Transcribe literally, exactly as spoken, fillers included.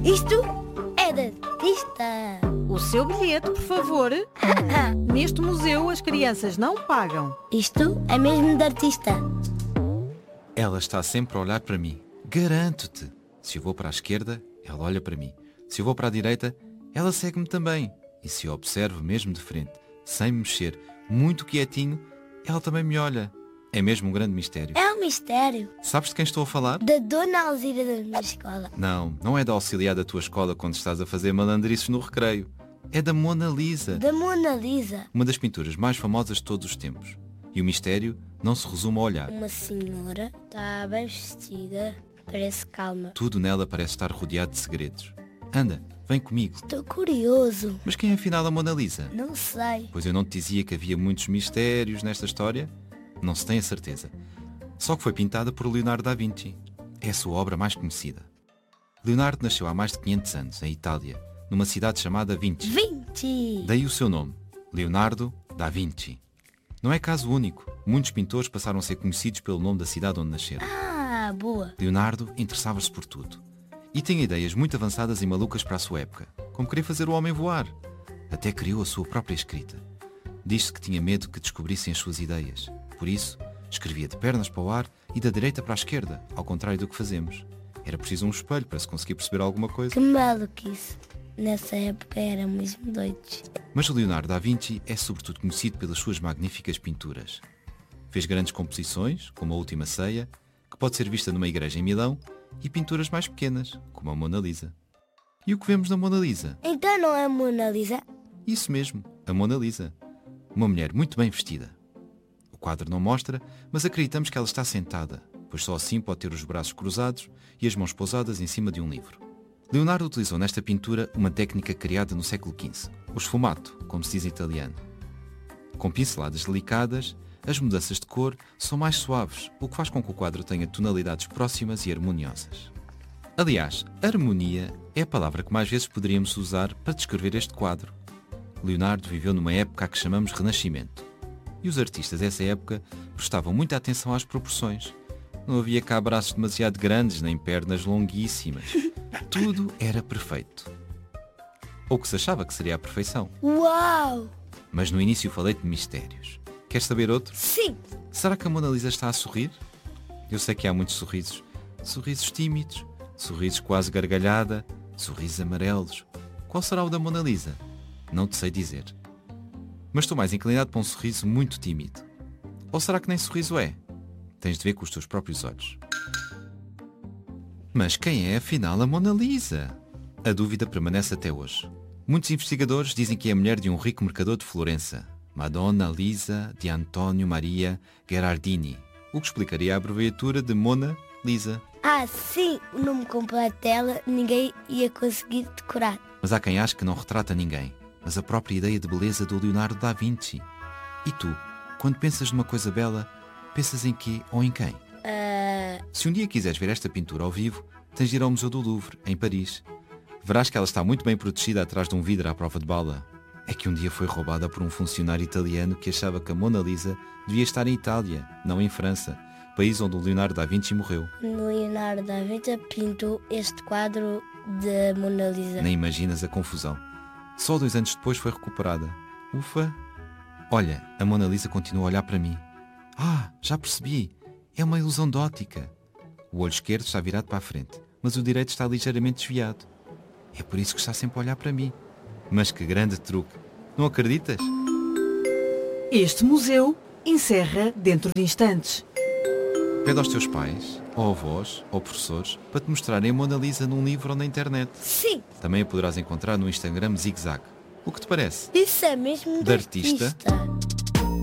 Isto é de artista. O seu bilhete, por favor. Neste museu as crianças não pagam. Isto é mesmo de artista. Ela está sempre a olhar para mim. Garanto-te. Se eu vou para a esquerda, ela olha para mim. Se eu vou para a direita, ela segue-me também. E se eu observo mesmo de frente, sem me mexer, muito quietinho, ela também me olha. É mesmo um grande mistério. É um mistério. Sabes de quem estou a falar? Da Dona Alzira da minha escola. Não, não é da auxiliar da tua escola quando estás a fazer malandrices no recreio. É da Mona Lisa. Da Mona Lisa. Uma das pinturas mais famosas de todos os tempos. E o mistério não se resume a olhar. Uma senhora está bem vestida, parece calma. Tudo nela parece estar rodeado de segredos. Anda, vem comigo. Estou curioso. Mas quem é afinal a Mona Lisa? Não sei. Pois eu não te dizia que havia muitos mistérios nesta história? Não se tem a certeza. Só que foi pintada por Leonardo da Vinci. É a sua obra mais conhecida. Leonardo nasceu há mais de quinhentos anos, em Itália, numa cidade chamada Vinci. Vinci! Daí o seu nome, Leonardo da Vinci. Não é caso único. Muitos pintores passaram a ser conhecidos pelo nome da cidade onde nasceram. Ah, boa. Leonardo interessava-se por tudo. E tinha ideias muito avançadas e malucas para a sua época, como querer fazer o homem voar. Até criou a sua própria escrita. Diz-se que tinha medo que descobrissem as suas ideias. Por isso, escrevia de pernas para o ar e da direita para a esquerda, ao contrário do que fazemos. Era preciso um espelho para se conseguir perceber alguma coisa. Que maluquice. Nessa época eram mesmo doidos. Mas Leonardo da Vinci é sobretudo conhecido pelas suas magníficas pinturas. Fez grandes composições, como a Última Ceia, que pode ser vista numa igreja em Milão, e pinturas mais pequenas, como a Mona Lisa. E o que vemos na Mona Lisa? Então não é Mona Lisa? Isso mesmo, a Mona Lisa. Uma mulher muito bem vestida. O quadro não mostra, mas acreditamos que ela está sentada, pois só assim pode ter os braços cruzados e as mãos pousadas em cima de um livro. Leonardo utilizou nesta pintura uma técnica criada no século quinze, o sfumato, como se diz em italiano. Com pinceladas delicadas, as mudanças de cor são mais suaves, o que faz com que o quadro tenha tonalidades próximas e harmoniosas. Aliás, harmonia é a palavra que mais vezes poderíamos usar para descrever este quadro. Leonardo viveu numa época a que chamamos Renascimento. E os artistas dessa época prestavam muita atenção às proporções. Não havia cá braços demasiado grandes, nem pernas longuíssimas. Tudo era perfeito. Ou que se achava que seria a perfeição. Uau! Mas no início falei de mistérios. Queres saber outro? Sim! Será que a Mona Lisa está a sorrir? Eu sei que há muitos sorrisos. Sorrisos tímidos, sorrisos quase gargalhada, sorrisos amarelos. Qual será o da Mona Lisa? Não te sei dizer. Mas estou mais inclinado para um sorriso muito tímido. Ou será que nem sorriso é? Tens de ver com os teus próprios olhos. Mas quem é afinal a Mona Lisa? A dúvida permanece até hoje. Muitos investigadores dizem que é a mulher de um rico mercador de Florença, Madonna Lisa de Antonio Maria Gherardini, o que explicaria a abreviatura de Mona Lisa. Ah, sim! O nome completo dela ninguém ia conseguir decorar. Mas há quem ache que não retrata ninguém, mas a própria ideia de beleza do Leonardo da Vinci. E tu, quando pensas numa coisa bela, pensas em quê ou em quem? Uh... Se um dia quiseres ver esta pintura ao vivo, tens de ir ao Museu do Louvre, em Paris. Verás que ela está muito bem protegida atrás de um vidro à prova de bala. É que um dia foi roubada por um funcionário italiano que achava que a Mona Lisa devia estar em Itália, não em França, país onde o Leonardo da Vinci morreu. Leonardo da Vinci pintou este quadro da Mona Lisa. Nem imaginas a confusão. Só dois anos depois foi recuperada. Ufa! Olha, a Mona Lisa continua a olhar para mim. Ah, já percebi. É uma ilusão de ótica. O olho esquerdo está virado para a frente, mas o direito está ligeiramente desviado. É por isso que está sempre a olhar para mim. Mas que grande truque. Não acreditas? Este museu encerra dentro de instantes. Pede aos teus pais, ou avós, ou professores, para te mostrarem a Mona Lisa num livro ou na internet. Sim! Também a poderás encontrar no Instagram Zig Zag. O que te parece? Isso é mesmo De artista? artista.